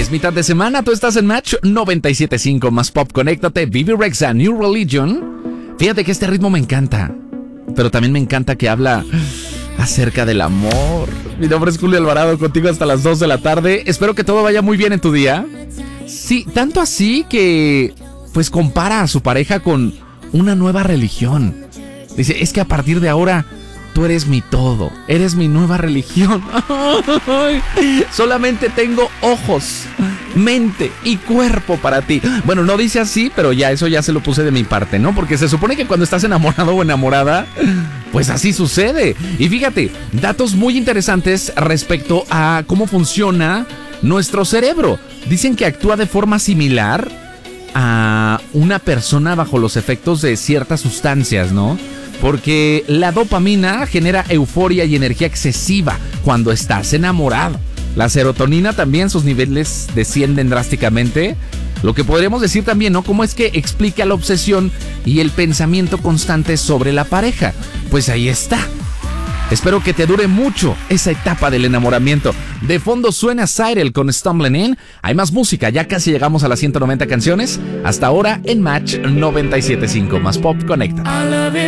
Es mitad de semana, tú estás en Match 97.5 más Pop. Conéctate, Bibi Rexha, New Religion. Fíjate que este ritmo me encanta, pero también me encanta que habla acerca del amor. Mi nombre es Julio Alvarado, contigo hasta las 2 de la tarde. Espero que todo vaya muy bien en tu día. Sí, tanto así que pues compara a su pareja con una nueva religión. Dice, es que a partir de ahora tú eres mi todo, eres mi nueva religión. Solamente tengo ojos, mente y cuerpo para ti. Bueno, no dice así, pero ya eso ya se lo puse de mi parte, ¿no? Porque se supone que cuando estás enamorado o enamorada, pues así sucede. Y fíjate, datos muy interesantes respecto a cómo funciona nuestro cerebro. Dicen que actúa de forma similar a una persona bajo los efectos de ciertas sustancias, ¿no? Porque la dopamina genera euforia y energía excesiva cuando estás enamorado. La serotonina también, sus niveles descienden drásticamente. Lo que podríamos decir también, ¿no? ¿Cómo es que explica la obsesión y el pensamiento constante sobre la pareja? Pues ahí está. Espero que te dure mucho esa etapa del enamoramiento. De fondo suena Cyril con Stumbling In. Hay más música, ya casi llegamos a las 190 canciones. Hasta ahora en Match 97.5 más Pop. Conecta.